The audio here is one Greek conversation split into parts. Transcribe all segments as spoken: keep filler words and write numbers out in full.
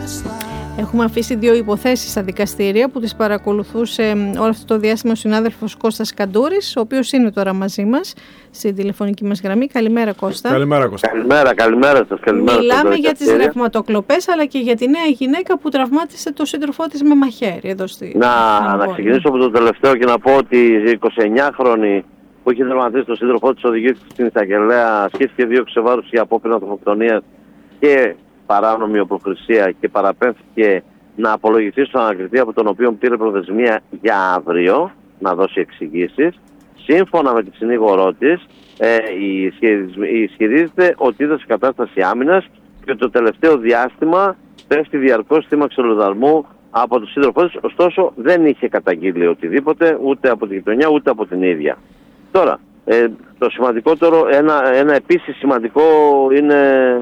Έχουμε αφήσει δύο υποθέσεις στα δικαστήρια που τις παρακολουθούσε όλο αυτό το διάστημα ο συνάδελφος Κώστας Καντούρης, ο οποίος είναι τώρα μαζί μας στην τηλεφωνική μας γραμμή. Καλημέρα, Κώστα. Καλημέρα, Κώστα. Καλημέρα, καλημέρα σας. Καλημέρα. Μιλάμε για τις ρευματοκλοπές, αλλά και για τη νέα γυναίκα που τραυμάτισε το σύντροφό της με μαχαίρι εδώ στη Να, να ξεκινήσω από το τελευταίο και να πω ότι η εικοσιεννιάχρονη που είχε τραυματίσει το σύντροφό της οδηγήθηκε στην εισαγγελέα, ασκήθηκε δίωξη σε βάρος για απόπειρα τρομοκτονίας και παράνομη οπλοκρισία και παραπέμφθηκε να απολογηθεί στον ανακριτή, από τον οποίο πήρε προθεσμία για αύριο να δώσει εξηγήσεις. Σύμφωνα με τη συνήγορό της, ε, ισχυρίζεται ότι ήταν σε κατάσταση άμυνας και το τελευταίο διάστημα πέφτει διαρκώς θύμα ξυλοδαρμού από τον σύντροφό της. Ωστόσο δεν είχε καταγγείλει οτιδήποτε ούτε από την γειτονιά ούτε από την ίδια. Τώρα, ε, το σημαντικότερο, ένα, ένα επίσης σημαντικό είναι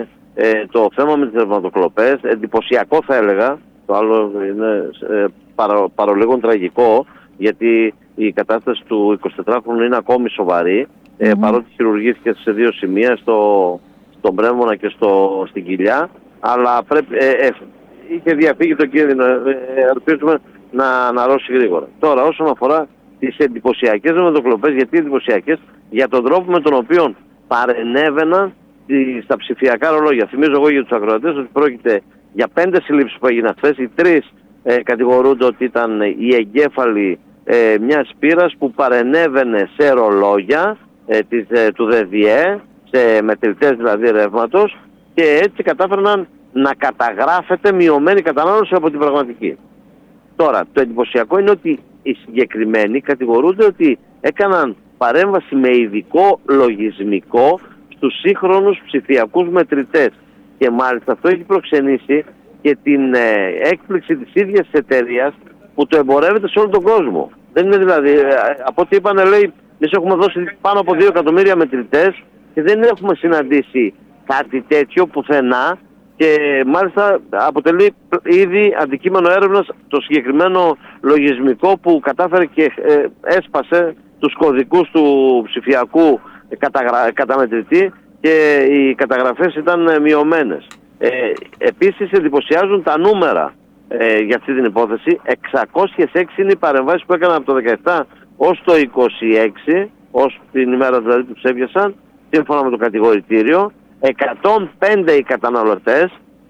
ε, το θέμα με τις ρευματοκλοπές. Εντυπωσιακό θα έλεγα, το άλλο είναι ε, παρα, παρολίγων τραγικό, γιατί η κατάσταση του εικοσιτετράχρονου είναι ακόμη σοβαρή, ε, mm-hmm. παρότι χειρουργήθηκε σε δύο σημεία, στο, στον Πρέμβονα και στο, στην κοιλιά, αλλά πρέπει, ε, ε, είχε διαφύγει το κίνδυνο, ε, ελπίζουμε να αναρρώσει γρήγορα. Τώρα, όσον αφορά τις εντυπωσιακές ρευματοκλοπές, γιατί εντυπωσιακές? Για τον τρόπο με τον οποίο παρενέβαιναν στα ψηφιακά ρολόγια. Θυμίζω εγώ για τους ακροατές ότι πρόκειται για πέντε συλλήψεις που έγιναν χθες. Οι τρεις ε, κατηγορούνται ότι ήταν οι εγκέφαλοι ε, μιας πύρας που παρενέβαινε σε ρολόγια ε, της, ε, του ΔΔΕ, σε μετρητές δηλαδή ρεύματος, και έτσι κατάφεραν να καταγράφεται μειωμένη κατανάλωση από την πραγματική. Τώρα, το εντυπωσιακό είναι ότι οι συγκεκριμένοι κατηγορούνται ότι έκαναν παρέμβαση με ειδικό λογισμικό στους σύγχρονους ψηφιακούς μετρητές. Και μάλιστα αυτό έχει προξενήσει και την ε, έκπληξη της ίδιας εταιρείας που το εμπορεύεται σε όλο τον κόσμο. Δεν είναι δηλαδή, ε, από ό,τι είπανε, λέει, εμείς έχουμε δώσει πάνω από δύο εκατομμύρια μετρητές και δεν έχουμε συναντήσει κάτι τέτοιο πουθενά, και μάλιστα αποτελεί ήδη αντικείμενο έρευνας το συγκεκριμένο λογισμικό που κατάφερε και ε, έσπασε τους κωδικούς του ψηφιακού καταγρα... καταμετρητή και οι καταγραφές ήταν μειωμένες. Ε, επίσης εντυπωσιάζουν τα νούμερα ε, για αυτή την υπόθεση. εξακόσιες έξι είναι οι παρεμβάσεις που έκαναν από το δεκαεπτά ως το είκοσι έξι, ως την ημέρα δηλαδή που τους έπιασαν, σύμφωνα με το κατηγορητήριο. εκατόν πέντε οι καταναλωτές,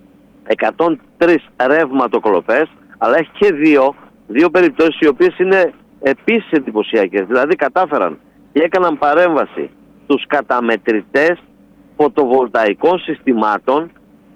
εκατόν τρεις ρευματοκλοπές, αλλά έχει και δύο, δύο περιπτώσεις οι οποίες είναι επίσης εντυπωσιακές. Δηλαδή κατάφεραν και έκαναν παρέμβαση στους καταμετρητές φωτοβολταϊκών συστημάτων,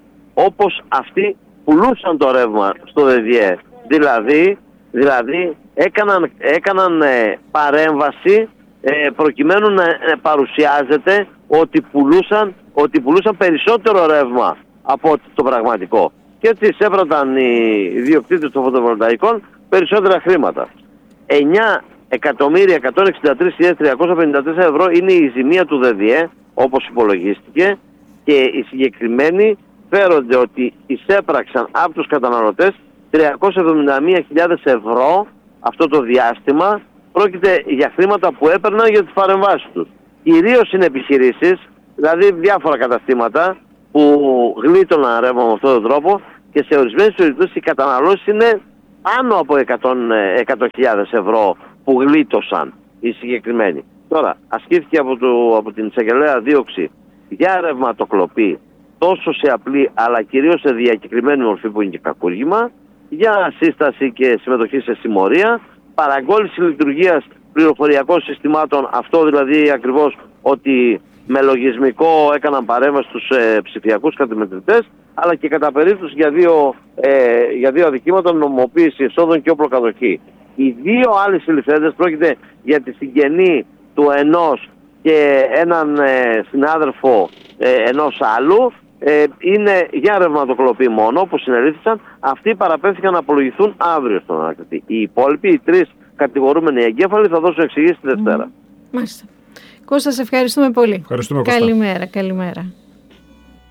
όπως αυτοί πουλούσαν το ρεύμα στο ΔΔΕ. Δηλαδή, δηλαδή έκαναν, έκαναν ε, παρέμβαση ε, προκειμένου να ε, παρουσιάζεται ότι πουλούσαν, ότι πουλούσαν περισσότερο ρεύμα από το πραγματικό. Και έτσι εισέπραταν οι ιδιοκτήτες των φωτοβολταϊκών περισσότερα χρήματα. εννιά εκατομμύρια εκατόν εξήντα τρεις χιλιάδες τριακόσια πενήντα τέσσερα ευρώ είναι η ζημία του ΔΔΕ, όπως υπολογίστηκε, και οι συγκεκριμένοι φέρονται ότι εισέπραξαν από τους καταναλωτές τριακόσιες εβδομήντα μία χιλιάδες ευρώ αυτό το διάστημα. Πρόκειται για χρήματα που έπαιρναν για τις παρεμβάσεις τους. Κυρίως είναι επιχειρήσεις, δηλαδή διάφορα καταστήματα που γλίτωναν ρεύμα με αυτόν τον τρόπο, και σε ορισμένες περιπτώσεις οι καταναλώσεις είναι άνω από εκατό χιλιάδες ευρώ που γλίτωσαν οι συγκεκριμένοι. Τώρα, ασκήθηκε από, το, από την εισαγγελέα δίωξη για ρευματοκλοπή, τόσο σε απλή αλλά κυρίως σε διακεκριμένη μορφή που είναι και κακούργημα, για σύσταση και συμμετοχή σε συμμορία, παραγκόλληση λειτουργίας πληροφοριακών συστημάτων, αυτό δηλαδή ακριβώς ότι με λογισμικό έκαναν παρέμβαση στους ε, ψηφιακούς καταμετρητές, αλλά και κατά περίπτωση για δύο, ε, για δύο αδικήματα, νομιμοποίηση εσόδων και όπλοκατοχή. Οι δύο άλλοι συλληφθέντες πρόκειται για τη συγγενή του ενός και έναν ε, συνάδελφο ε, ενός άλλου. Ε, είναι για ρευματοκλοπή μόνο που συνελήφθησαν. Αυτοί παραπέμφθηκαν να απολογηθούν αύριο στον ανακριτή. Οι υπόλοιποι, οι τρεις κατηγορούμενοι εγκέφαλοι, θα δώσουν εξηγήσεις τη Δευτέρα. Mm. Μάλιστα. Κώστα, σε ευχαριστούμε πολύ. Ευχαριστούμε, καλημέρα, καλημέρα.